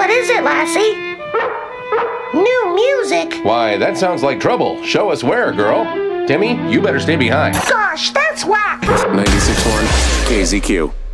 What is it, Lassie? New music? Why, that sounds like trouble. Show us where, girl. Timmy, you better stay behind. Gosh, that's whack! 96.1 KZQ.